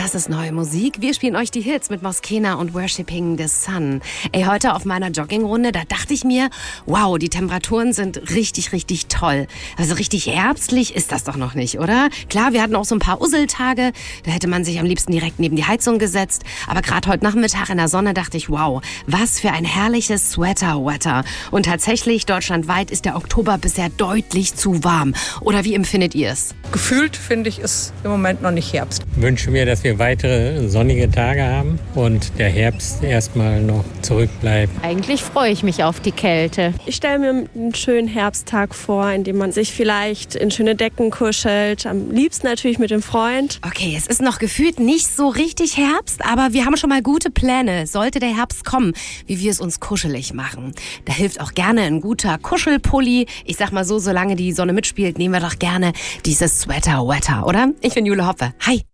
Das ist neue Musik. Wir spielen euch die Hits mit Moskena und Worshipping the Sun. Ey, heute auf meiner Joggingrunde, da dachte ich mir, wow, die Temperaturen sind richtig, richtig toll. Also richtig herbstlich ist das doch noch nicht, oder? Klar, wir hatten auch so ein paar Usseltage. Da hätte man sich am liebsten direkt neben die Heizung gesetzt. Aber gerade heute Nachmittag in der Sonne dachte ich, wow, was für ein herrliches Sweater-Wetter. Und tatsächlich, deutschlandweit ist der Oktober bisher deutlich zu warm. Oder wie empfindet ihr es? Gefühlt, finde ich, ist im Moment noch nicht Herbst. Ich wünsche mir, dass wir weitere sonnige Tage haben und der Herbst erstmal noch zurückbleibt. Eigentlich freue ich mich auf die Kälte. Ich stelle mir einen schönen Herbsttag vor, in dem man sich vielleicht in schöne Decken kuschelt. Am liebsten natürlich mit dem Freund. Okay, es ist noch gefühlt nicht so richtig Herbst, aber wir haben schon mal gute Pläne. Sollte der Herbst kommen, wie wir es uns kuschelig machen. Da hilft auch gerne ein guter Kuschelpulli. Ich sag mal so, solange die Sonne mitspielt, nehmen wir doch gerne dieses Sweater-Wetter, oder? Ich bin Jule Hoppe. Hi!